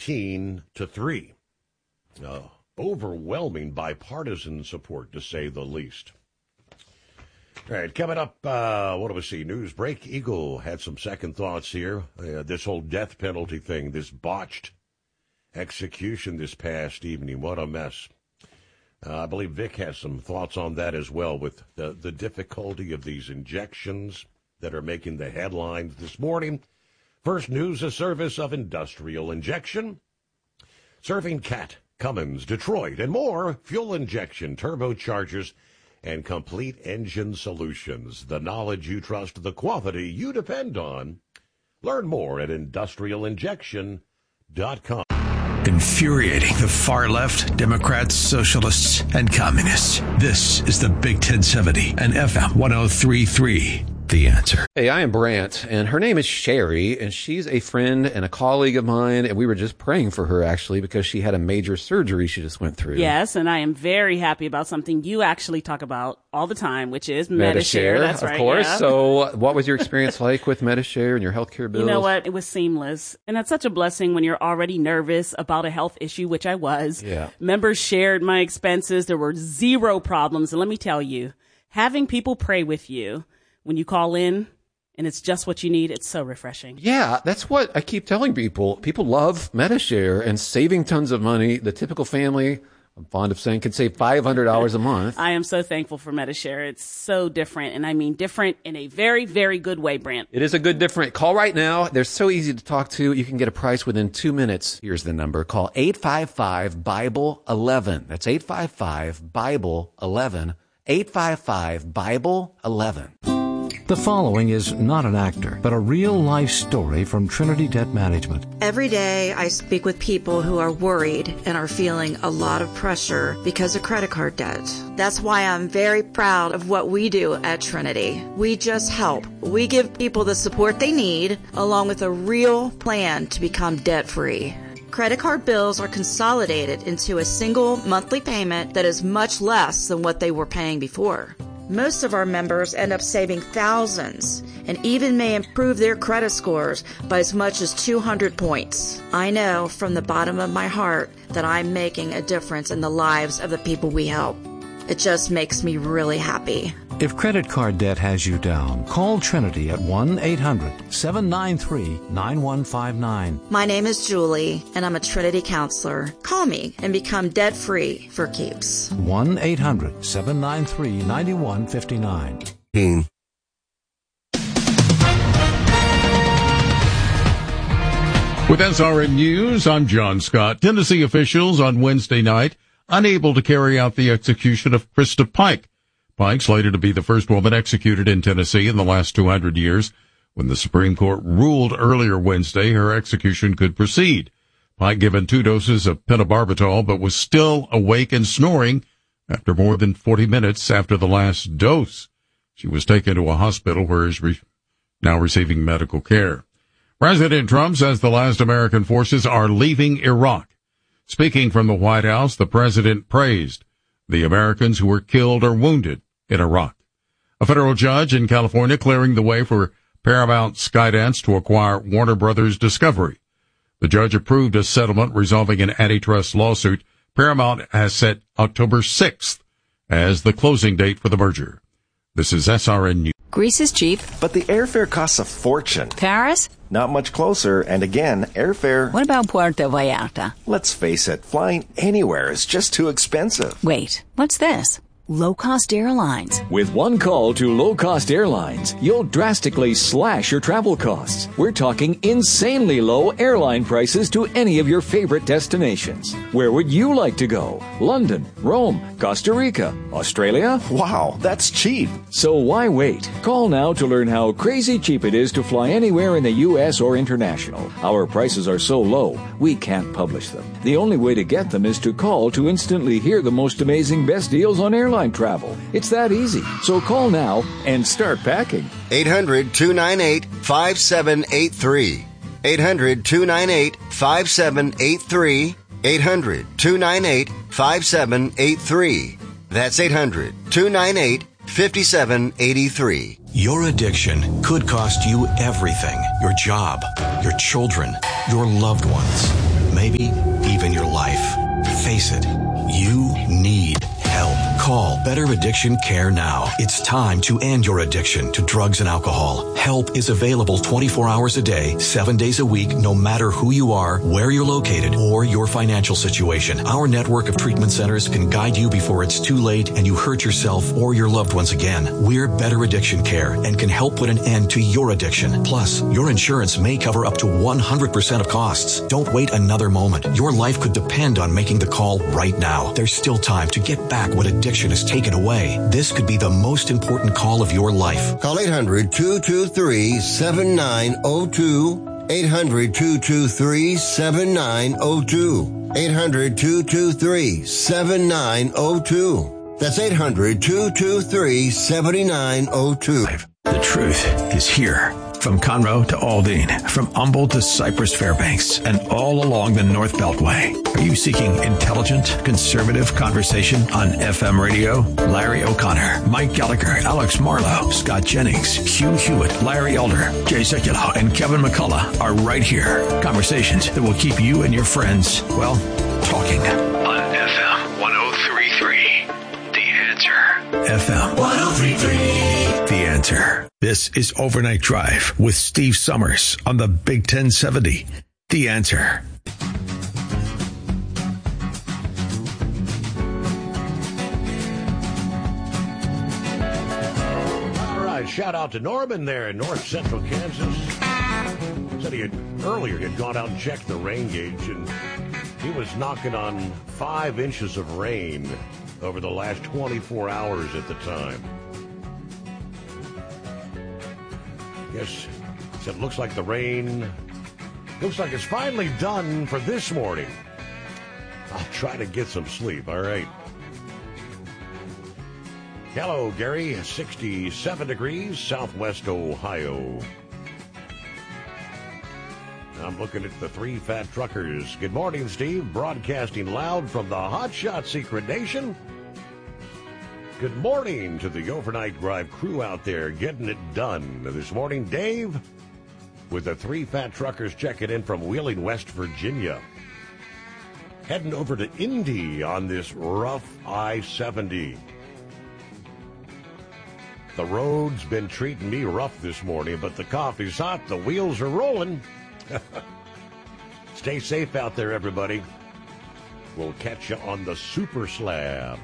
19-3. Overwhelming bipartisan support, to say the least. All right, coming up, what do we see? News break. Eagle had some second thoughts here. This whole death penalty thing, this botched execution this past evening. What a mess. I believe Vic has some thoughts on that as well, with the difficulty of these injections that are making the headlines this morning. First news, a service of industrial injection, serving Cat, Cummins, Detroit, and more fuel injection, turbochargers, and complete engine solutions. The knowledge you trust, the quality you depend on. Learn more at industrialinjection.com. Infuriating the far left, Democrats, socialists, and communists. This is the Big 1070 and FM 103.3. The Answer. Hey, I am Brant, and her name is Sherry, and she's a friend and a colleague of mine, and we were just praying for her, actually, because she had a major surgery she just went through. Yes, and I am very happy about something you actually talk about all the time, which is Medi-Share. That's right, of course. Yeah. So what was your experience like with Medi-Share and your healthcare bills? You know what? It was seamless, and that's such a blessing when you're already nervous about a health issue, which I was. Yeah. Members shared my expenses. There were zero problems, and let me tell you, having people pray with you when you call in and it's just what you need, it's so refreshing. Yeah, that's what I keep telling people. People love Medi-Share and saving tons of money. The typical family, I'm fond of saying, can save $500 a month. I am so thankful for Medi-Share. It's so different, and I mean different in a very, very good way, Brant. It is a good different. Call right now. They're so easy to talk to. You can get a price within 2 minutes. Here's the number. Call 855-BIBLE-11. That's 855-BIBLE-11. 855-BIBLE-11. The following is not an actor, but a real-life story from Trinity Debt Management. Every day I speak with people who are worried and are feeling a lot of pressure because of credit card debt. That's why I'm very proud of what we do at Trinity. We just help. We give people the support they need, along with a real plan to become debt-free. Credit card bills are consolidated into a single monthly payment that is much less than what they were paying before. Most of our members end up saving thousands and even may improve their credit scores by as much as 200 points. I know from the bottom of my heart that I'm making a difference in the lives of the people we help. It just makes me really happy. If credit card debt has you down, call Trinity at 1-800-793-9159. My name is Julie, and I'm a Trinity counselor. Call me and become debt-free for keeps. 1-800-793-9159. With SRN News, I'm John Scott. Tennessee officials on Wednesday night unable to carry out the execution of Krista Pike. Pike, slated to be the first woman executed in Tennessee in the last 200 years, when the Supreme Court ruled earlier Wednesday her execution could proceed. Pike given 2 doses of pentobarbital, but was still awake and snoring after more than 40 minutes after the last dose. She was taken to a hospital where she is now receiving medical care. President Trump says the last American forces are leaving Iraq. Speaking from the White House, the president praised the Americans who were killed or wounded in Iraq. A federal judge in California clearing the way for Paramount Skydance to acquire Warner Brothers Discovery. The judge approved a settlement resolving an antitrust lawsuit. Paramount has set October 6th as the closing date for the merger. This is SRN News. Greece is cheap, but the airfare costs a fortune. Paris? Not much closer, and again, airfare... What about Puerto Vallarta? Let's face it, flying anywhere is just too expensive. Wait, what's this? Low-cost airlines. With one call to low-cost airlines, you'll drastically slash your travel costs. We're talking insanely low airline prices to any of your favorite destinations. Where would you like to go? London, Rome, Costa Rica, Australia? Wow, that's cheap. So why wait? Call now to learn how crazy cheap it is to fly anywhere in the U.S. or international. Our prices are so low, we can't publish them. The only way to get them is to call to instantly hear the most amazing best deals on airline travel. It's that easy. So call now and start packing. 800-298-5783. 800-298-5783. 800-298-5783. That's 800-298-5783. Your addiction could cost you everything. Your job, your children, your loved ones. maybe even your life. Face it, you need help. Call Better Addiction Care now. It's time to end your addiction to drugs and alcohol. Help is available 24 hours a day, 7 days a week, no matter who you are, where you're located, or your financial situation. Our network of treatment centers can guide you before it's too late and you hurt yourself or your loved ones again. We're Better Addiction Care and can help put an end to your addiction. Plus, your insurance may cover up to 100% of costs. Don't wait another moment. Your life could depend on making the call right now. There's still time to get back what addiction has taken away. This could be the most important call of your life. Call 800-223-7902. 800-223-7902. 800-223-7902. That's 800-223-7902. The truth is here. From Conroe to Aldine, from Humboldt to Cypress Fairbanks, and all along the North Beltway. Are you seeking intelligent, conservative conversation on FM radio? Larry O'Connor, Mike Gallagher, Alex Marlowe, Scott Jennings, Hugh Hewitt, Larry Elder, Jay Sekulow, and Kevin McCullough are right here. Conversations that will keep you and your friends, well, talking. On FM 103.3, The Answer. FM 103.3, The Answer. This is Overnight Drive with Steve Summers on the Big 1070. The Answer. All right, shout out to Norman there in north central Kansas. Said he had gone out and checked the rain gauge, and he was knocking on 5 inches of rain over the last 24 hours at the time. Yes, so it looks like the rain, looks like it's finally done for this morning. I'll try to get some sleep, all right. Hello, Gary, 67 degrees, southwest Ohio. I'm looking at the 3 fat truckers. Good morning, Steve, broadcasting loud from the Hotshot Secret Nation. Good morning to the Overnight Drive crew out there getting it done. This morning, Dave, with the 3 fat truckers checking in from Wheeling, West Virginia. Heading over to Indy on this rough I-70. The road's been treating me rough this morning, but the coffee's hot, the wheels are rolling. Stay safe out there, everybody. We'll catch you on the super slab.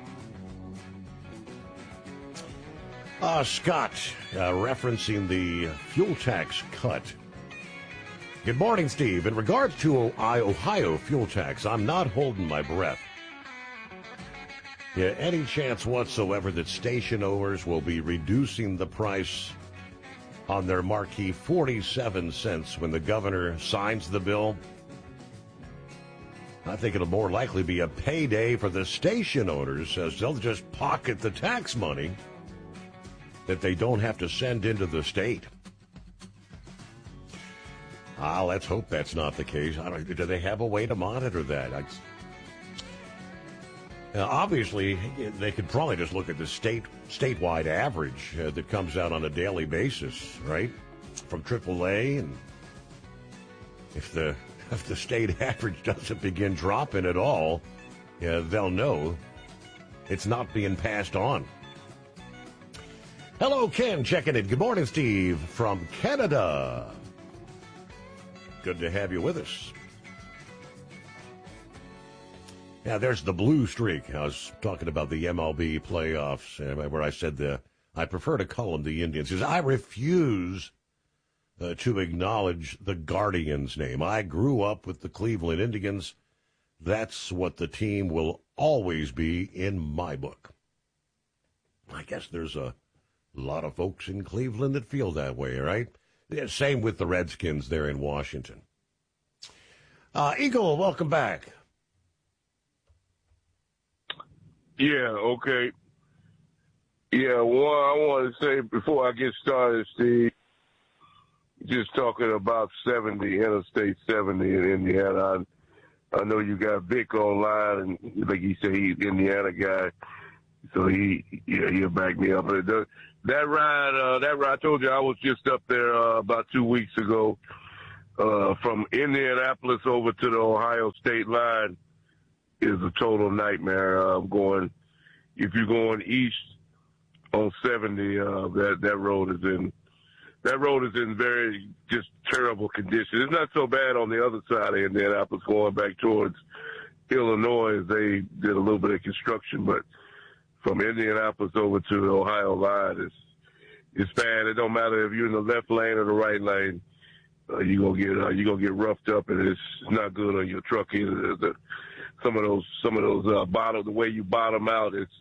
Scott, referencing the fuel tax cut. Good morning, Steve. In regards to Ohio fuel tax, I'm not holding my breath. Yeah, any chance whatsoever that station owners will be reducing the price on their marquee 47 cents when the governor signs the bill? I think it'll more likely be a payday for the station owners, as they'll just pocket the tax money that they don't have to send into the state. Let's hope that's not the case. Do they have a way to monitor that? Obviously, they could probably just look at the statewide average that comes out on a daily basis, right? From AAA, and if the state average doesn't begin dropping at all, they'll know it's not being passed on. Hello, Ken, checking in. Good morning, Steve, from Canada. Good to have you with us. Yeah, there's the blue streak. I was talking about the MLB playoffs, where I said I prefer to call them the Indians, because I refuse to acknowledge the Guardians name. I grew up with the Cleveland Indians. That's what the team will always be in my book. I guess there's a lot of folks in Cleveland that feel that way, right? Yeah, same with the Redskins there in Washington. Eagle, welcome back. Yeah, okay. Yeah, one, I want to say before I get started, Steve, just talking about Interstate 70 in Indiana. I know you got Vic online, and like he said, he's an Indiana guy, so he'll back me up. But that ride, I told you I was just up there about 2 weeks ago. from Indianapolis over to the Ohio state line is a total nightmare. If you're going east on 70, that road is in very just terrible condition. It's not so bad on the other side of Indianapolis going back towards Illinois. They did a little bit of construction, but from Indianapolis over to the Ohio line, it's bad. It don't matter if you're in the left lane or the right lane. You're gonna get roughed up, and it's not good on your truck either. Some of those the way you bottom out, it's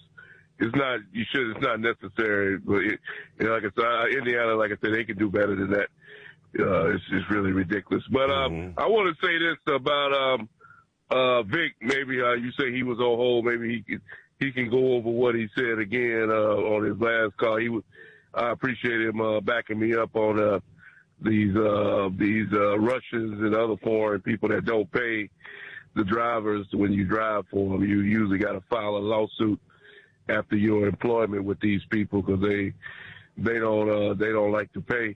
not necessary. But like I said, Indiana, like I said, they can do better than that. It's really ridiculous. But I want to say this about Vic. Maybe you say he was on hold. Maybe he can go over what he said again on his last call. I appreciate him backing me up on these Russians and other foreign people that don't pay the drivers when you drive for them. You usually got to file a lawsuit after your employment with these people because they don't like to pay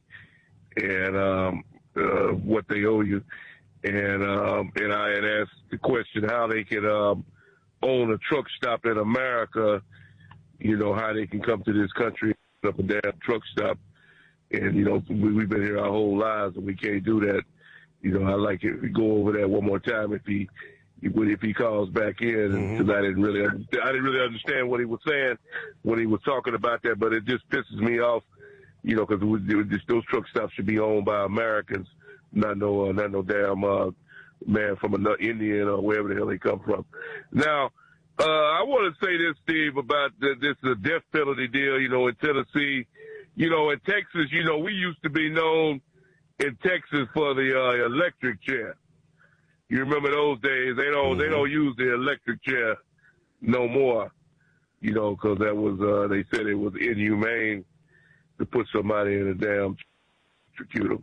and what they owe you. And I had asked the question how they could own a truck stop in America. How they can come to this country up a damn truck stop. And, we've been here our whole lives and we can't do that. I like it. We go over that one more time if he calls back in. Because I didn't really understand what he was saying when he was talking about that, but it just pisses me off, because those truck stops should be owned by Americans, not no damn man from another Indian or wherever the hell they come from. Now, I want to say this, Steve, about this death penalty deal, in Tennessee. In Texas, we used to be known in Texas for the electric chair. You remember those days? They don't use the electric chair no more, because that was they said it was inhumane to put somebody in a damn electrocute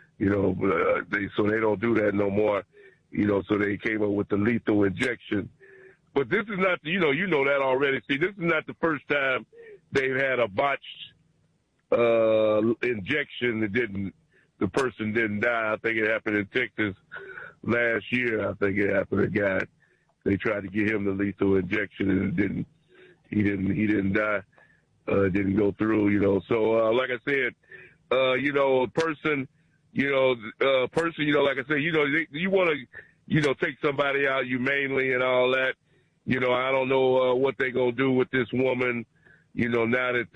them. So they don't do that no more. So they came up with the lethal injection. But this is not, you know that already. See, this is not the first time they've had a botched injection the person didn't die. I think it happened in Texas last year. I think it happened to a guy. They tried to give him the lethal injection and he didn't die. It didn't go through, So, like I said, a person, like I said, you want to, take somebody out humanely and all that. I don't know what they gonna do with this woman, now that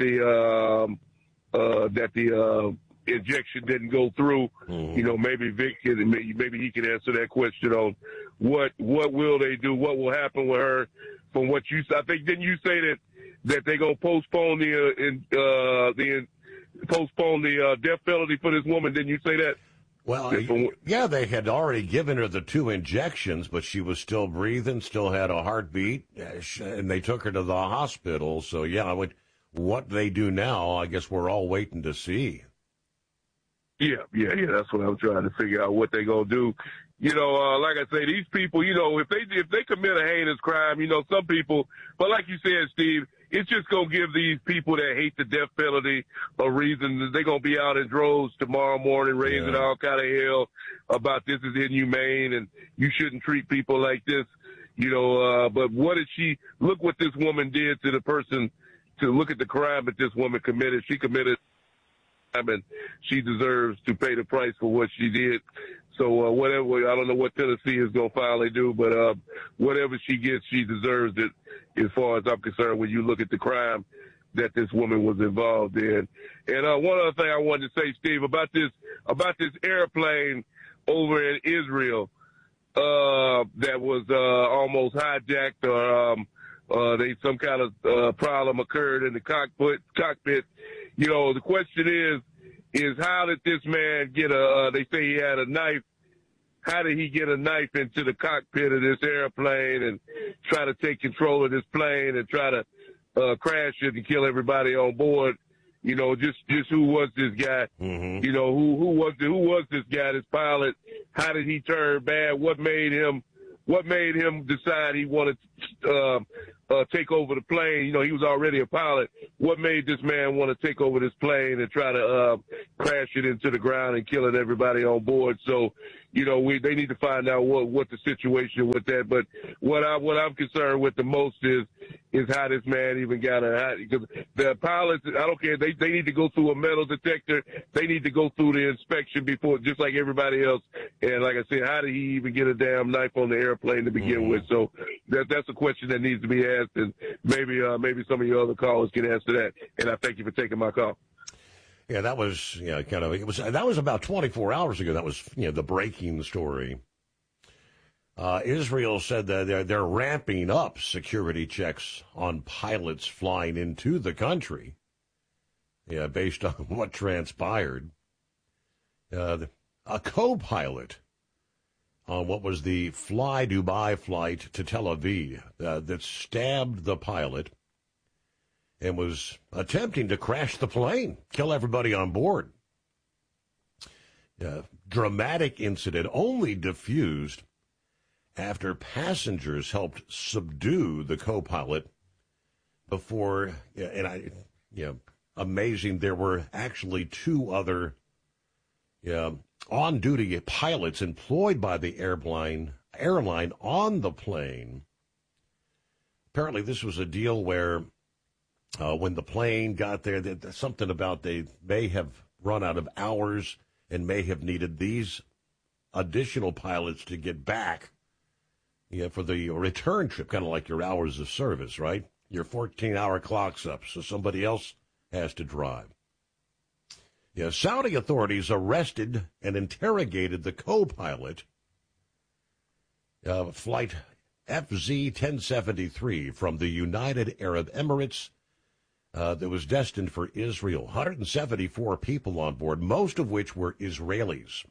the injection didn't go through. Maybe Vic maybe he can answer that question on what will they do, what will happen with her. From what you, I think, didn't you say that they gonna postpone the death penalty for this woman? Didn't you say that? Well, yeah, they had already given her the 2 injections, but she was still breathing, still had a heartbeat, and they took her to the hospital. So, yeah, what they do now, I guess we're all waiting to see. Yeah. That's what I'm trying to figure out, what they gonna do. Like I say, these people, if they commit a heinous crime, some people. But like you said, Steve, it's just gonna give these people that hate the death penalty a reason. They're gonna be out in droves tomorrow morning raising all kind of hell about this is inhumane and you shouldn't treat people like this. But what did look what this woman did to the person? To look at the crime that this woman committed. She committed crime and she deserves to pay the price for what she did. So whatever, I don't know what Tennessee is going to finally do, but whatever she gets, she deserves it as far as I'm concerned when you look at the crime that this woman was involved in. And one other thing I wanted to say, Steve, about this airplane over in Israel that was almost hijacked or some kind of problem occurred in the cockpit. The question is how did this man get they say he had a knife. How did he get a knife into the cockpit of this airplane and try to take control of this plane and try to crash it and kill everybody on board? Just who was this guy? Who was this guy, this pilot? How did he turn bad? What made him decide he wanted take over the plane. You know, he was already a pilot. What made this man want to take over this plane and try to crash it into the ground and killing everybody on board? So, you know, they need to find out what the situation with that. But what I'm concerned with the most is how this man even got because the pilots, I don't care, they need to go through a metal detector. They need to go through the inspection before, just like everybody else. And like I said, how did he even get a damn knife on the airplane to begin with? So that's a question that needs to be asked, and maybe some of your other callers can answer that. And I thank you for taking my call. Yeah, that was that was about 24 hours ago. That was the breaking story. Israel said that they're ramping up security checks on pilots flying into the country. Yeah, based on what transpired. A co-pilot on what was the Fly Dubai flight to Tel Aviv that stabbed the pilot and was attempting to crash the plane, kill everybody on board. Dramatic incident only diffused after passengers helped subdue the co-pilot before, amazing, there were actually two other on-duty pilots employed by the airline on the plane. Apparently this was a deal where when the plane got there, something about they may have run out of hours and may have needed these additional pilots to get back for the return trip, kind of like your hours of service, right? Your 14-hour clock's up, so somebody else has to drive. Saudi authorities arrested and interrogated the co-pilot of Flight FZ-1073 from the United Arab Emirates that was destined for Israel. 174 people on board, most of which were Israelis.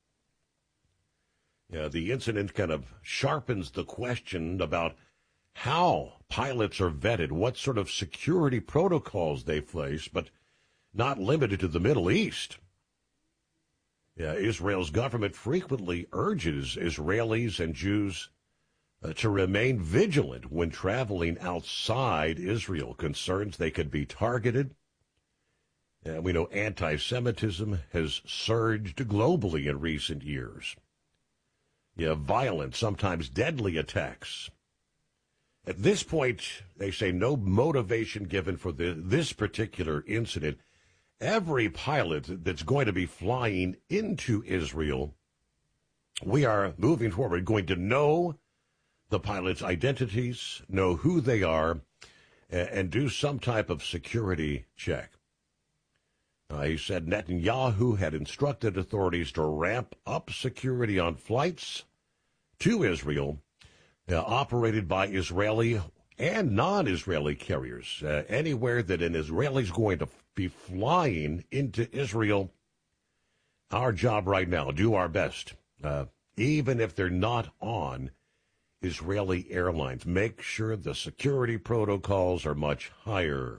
The incident kind of sharpens the question about how pilots are vetted, what sort of security protocols they face, but not limited to the Middle East. Israel's government frequently urges Israelis and Jews to remain vigilant when traveling outside Israel. Concerns they could be targeted. We know anti-Semitism has surged globally in recent years. Violent, sometimes deadly attacks. At this point, they say no motivation given for this particular incident. Every pilot that's going to be flying into Israel, we are moving forward, going to know the pilots' identities, know who they are, and do some type of security check. He said Netanyahu had instructed authorities to ramp up security on flights to Israel operated by Israeli and non-Israeli carriers. Anywhere that an Israeli is going to be flying into Israel, our job right now, do our best, even if they're not on Israeli airlines. Make sure the security protocols are much higher.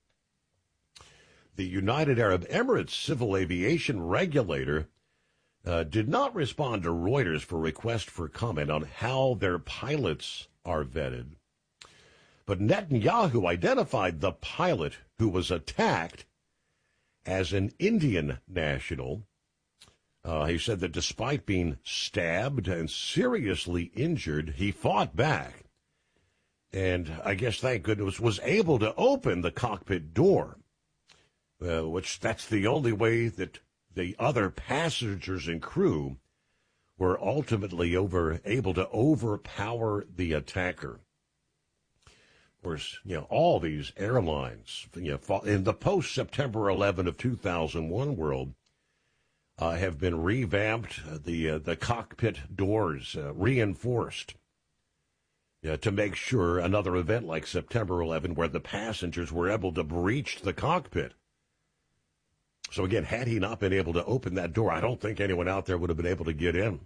The United Arab Emirates civil aviation regulator did not respond to Reuters for request for comment on how their pilots are vetted. But Netanyahu identified the pilot who was attacked as an Indian national. He said that despite being stabbed and seriously injured, he fought back. And I guess, thank goodness, was able to open the cockpit door, which that's the only way that the other passengers and crew were ultimately able to overpower the attacker. Of course, all these airlines, in the post-September 11 of 2001 world, have been revamped, the cockpit doors reinforced to make sure another event like September 11, where the passengers were able to breach the cockpit. So again, had he not been able to open that door, I don't think anyone out there would have been able to get in.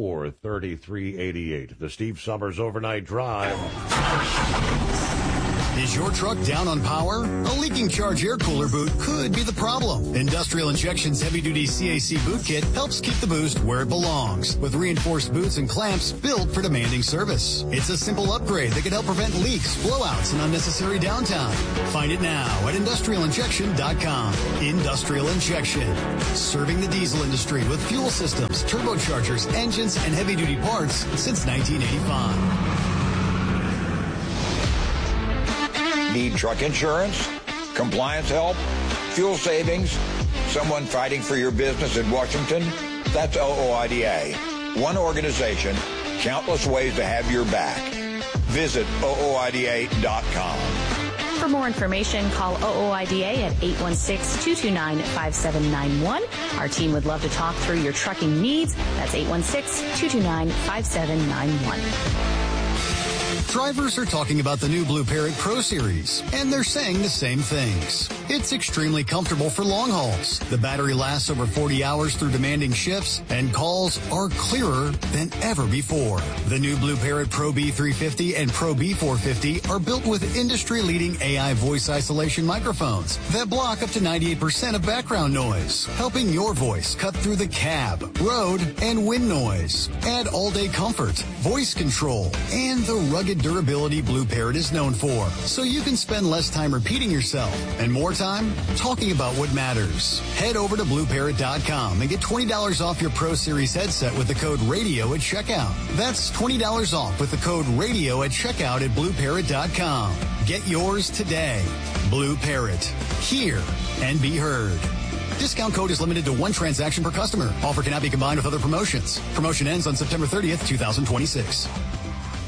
844-844-3388. The Steve Summers Overnight Drive. Is your truck down on power? A leaking charge air cooler boot could be the problem. Industrial Injection's heavy-duty CAC boot kit helps keep the boost where it belongs, with reinforced boots and clamps built for demanding service. It's a simple upgrade that can help prevent leaks, blowouts, and unnecessary downtime. Find it now at industrialinjection.com. Industrial Injection, serving the diesel industry with fuel systems, turbochargers, engines, and heavy-duty parts since 1985. Need truck insurance? Compliance help? Fuel savings? Someone fighting for your business in Washington? That's OOIDA. One organization, countless ways to have your back. Visit OOIDA.com. For more information, call OOIDA at 816-229-5791. Our team would love to talk through your trucking needs. That's 816-229-5791. Drivers are talking about the new Blue Parrot Pro Series, and they're saying the same things. It's extremely comfortable for long hauls. The battery lasts over 40 hours through demanding shifts, and calls are clearer than ever before. The new Blue Parrot Pro B350 and Pro B450 are built with industry-leading AI voice isolation microphones that block up to 98% of background noise, helping your voice cut through the cab, road, and wind noise. Add all-day comfort, voice control, and the rugged durability Blue Parrot is known for, so you can spend less time repeating yourself and more time talking about what matters. Head over to BlueParrot.com and get $20 off your Pro Series headset with the code RADIO at checkout. That's $20 off with the code RADIO at checkout at BlueParrot.com. Get yours today. Blue Parrot. Hear and be heard. Discount code is limited to one transaction per customer. Offer cannot be combined with other promotions. Promotion ends on September 30th, 2026.